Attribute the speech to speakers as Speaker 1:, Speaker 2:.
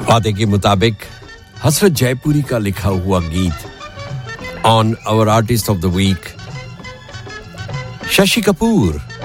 Speaker 1: वादे के मुताबिक हसरत जयपुरी का लिखा हुआ गीत on our artist of the week Shashi Kapoor